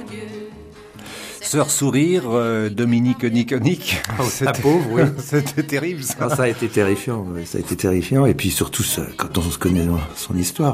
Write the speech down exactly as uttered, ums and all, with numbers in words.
Sœur Sourire, euh, Dominique Niconique. Oh, la pauvre, oui. C'était terrible, ça. Non, ça a été terrifiant, ouais, ça a été terrifiant. Et puis surtout, ça, quand on se connaît son histoire.